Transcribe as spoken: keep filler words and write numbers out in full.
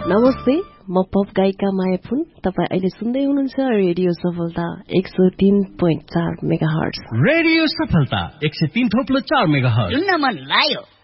नमस्ते, म पप गायिका माया फुन। तपाईँ अहिले सुन्दै हुनुहुन्छ रेडियो सफलता एक सौ तीन पोइन्ट चार मेगा हर्ट्ज। रेडियो सफलता एक सौ तीन थोप्लो चार मेगा हर्ट्ज। सुन्न मन लाग्यो।